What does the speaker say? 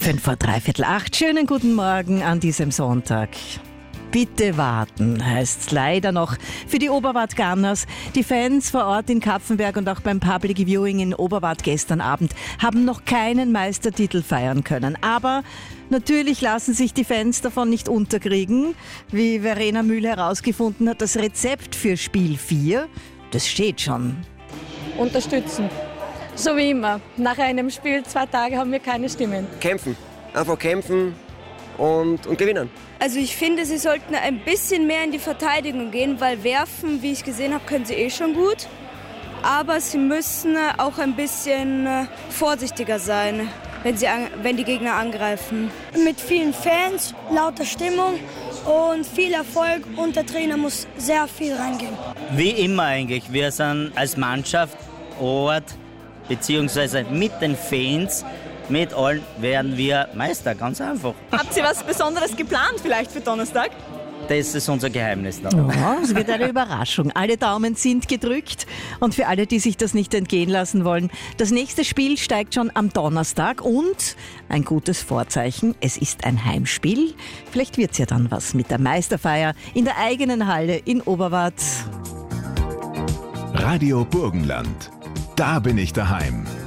7:45. Schönen guten Morgen an diesem Sonntag. Bitte warten, heißt's leider noch für die Oberwart Gunners. Die Fans vor Ort in Kapfenberg und auch beim Public Viewing in Oberwart gestern Abend haben noch keinen Meistertitel feiern können. Aber natürlich lassen sich die Fans davon nicht unterkriegen. Wie Verena Mühl herausgefunden hat, das Rezept für Spiel 4, das steht schon. Unterstützen. So wie immer. Nach einem Spiel 2 Tage haben wir keine Stimmen. Kämpfen. Einfach kämpfen und gewinnen. Also ich finde, sie sollten ein bisschen mehr in die Verteidigung gehen, weil werfen, wie ich gesehen habe, können sie schon gut. Aber sie müssen auch ein bisschen vorsichtiger sein, wenn die Gegner angreifen. Mit vielen Fans, lauter Stimmung und viel Erfolg und der Trainer muss sehr viel reingehen. Wie immer eigentlich. Wir sind als Mannschaft Ort beziehungsweise mit den Fans, mit allen werden wir Meister, ganz einfach. Habt ihr was Besonderes geplant vielleicht für Donnerstag? Das ist unser Geheimnis noch. Ja, es wird eine Überraschung. Alle Daumen sind gedrückt. Und für alle, die sich das nicht entgehen lassen wollen, das nächste Spiel steigt schon am Donnerstag. Und ein gutes Vorzeichen, es ist ein Heimspiel. Vielleicht wird's ja dann was mit der Meisterfeier in der eigenen Halle in Oberwart. Radio Burgenland. Da bin ich daheim.